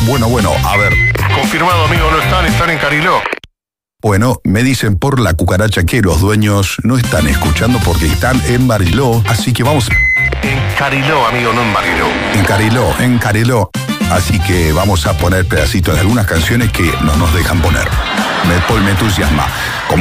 Bueno, a ver. Confirmado, amigo, no están en Cariló. Bueno, me dicen por la cucaracha que los dueños no están escuchando porque están en Bariló, así que vamos... En Cariló, amigo, no en Bariló. En Cariló. Así que vamos a poner pedacitos de algunas canciones que no nos dejan poner. Me entusiasma. Como